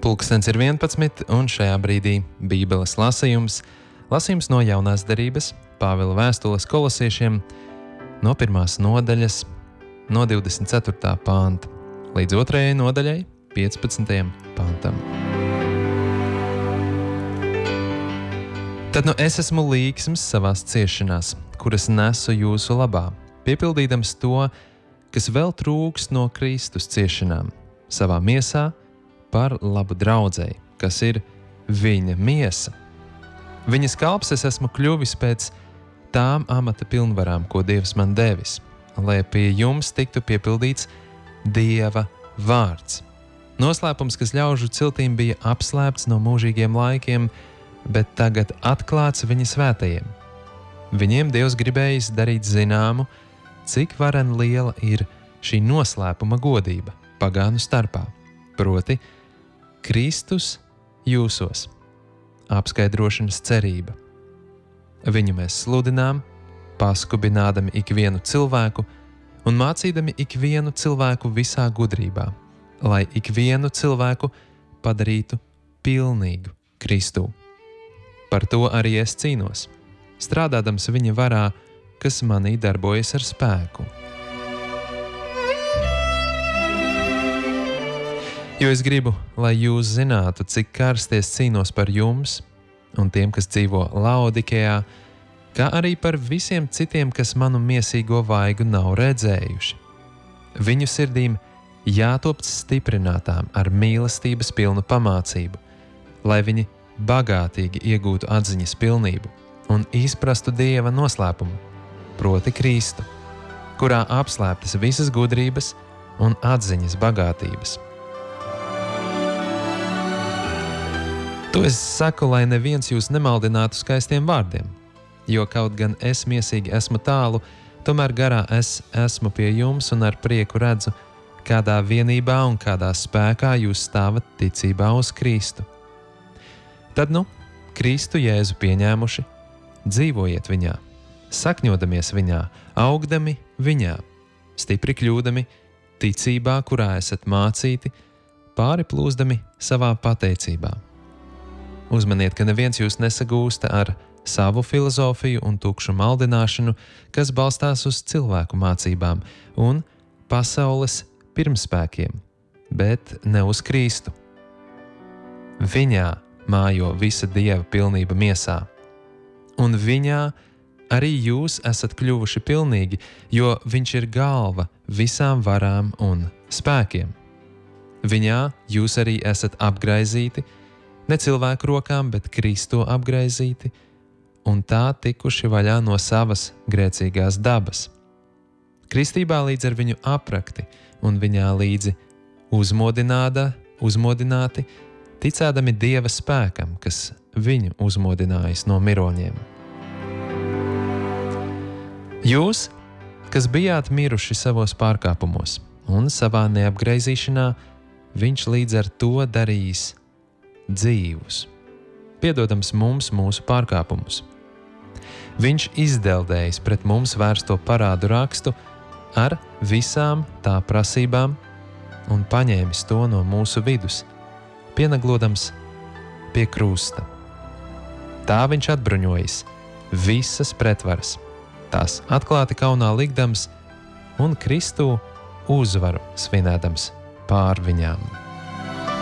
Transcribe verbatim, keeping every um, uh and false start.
Pulkstens ir vienpadsmit, un šajā brīdī Bībeles lasījums, lasījums no Jaunās derības, Pāvila vēstules kolosiešiem, no pirmās nodaļas, no divdesmit ceturtā panta, līdz otrajai nodaļai, piecpadsmitajam pantam. Tad nu es esmu līksms savās ciešanās, kuras nesu jūsu labā, piepildīdams to, kas vēl trūkst no Kristus ciešanām, savā miesā, par labu draudzei, kas ir viņa miesa. Viņas kalps es esmu kļuvis pēc tām amata pilnvarām, ko Dievs man devis, lai pie jums tiktu piepildīts Dieva vārds. Noslēpums, kas ļaužu ciltīm bija apslēpts no mūžīgiem laikiem, bet tagad atklāts viņa svētajiem. Viņiem Dievs gribējis darīt zināmu, cik varen liela ir šī noslēpuma godība pagānu starpā, proti Kristus jūsos, apskaidrošanas cerība. Viņu mēs sludinām, paskubinādami ikvienu cilvēku un mācīdami ikvienu cilvēku visā gudrībā, lai ikvienu cilvēku padarītu pilnīgu Kristū. Par to arī es cīnos, strādādams viņa varā, kas manī darbojas ar spēku. Jo es gribu, lai jūs zinātu, cik karsti es cīnos par jums un tiem, kas dzīvo Laodikejā, kā arī par visiem citiem, kas manu miesīgo vaigu nav redzējuši. Viņu sirdīm jātop stiprinātām ar mīlestības pilnu pamācību, lai viņi bagātīgi iegūtu atziņas pilnību un izprastu Dieva noslēpumu, proti Kristu, kurā apslēptas visas gudrības un atziņas bagātības. To es saku, lai neviens jūs nemaldinātu skaistiem vārdiem, jo kaut gan es miesīgi esmu tālu, tomēr garā es esmu pie jums un ar prieku redzu, kādā vienībā un kādā spēkā jūs stāvat ticībā uz Kristu. Tad nu, Kristu Jēzu pieņēmuši, dzīvojiet viņā, sakņodamies viņā, augdami viņā, stipri kļūdami ticībā, kurā esat mācīti, pāri plūzdami savā pateicībā. Uzmaniet, ka neviens jūs nesagūsta ar savu filozofiju un tukšu maldināšanu, kas balstās uz cilvēku mācībām un pasaules pirmspēkiem, bet ne uz Kristu. Viņā mājo visa Dieva pilnība miesā, un viņā arī jūs esat kļuvuši pilnīgi, jo viņš ir galva visām varām un spēkiem. Viņā jūs arī esat apgraizīti, ne cilvēku rokām, bet Kristo apgraizīti, un tā tikuši vaļā no savas grēcīgās dabas. Kristībā līdz ar viņu aprakti un viņā līdzi uzmodināta, uzmodināti, ticēdami Dieva spēkam, kas viņu uzmodinājis no miroņiem. Jūs, kas bijāt miruši savos pārkāpumos un savā neapgraizīšanā, viņš līdz ar to darījis dzīvus, piedodams mums mūsu pārkāpumus. Viņš izdeldējis pret mums vērsto parādu rakstu ar visām tā prasībām un paņēmis to no mūsu vidus, pieneglodams pie krusta. Tā viņš atbruņojis visas pretvaras, tās atklāti kaunā likdams un Kristu uzvaru svinēdams pār viņām.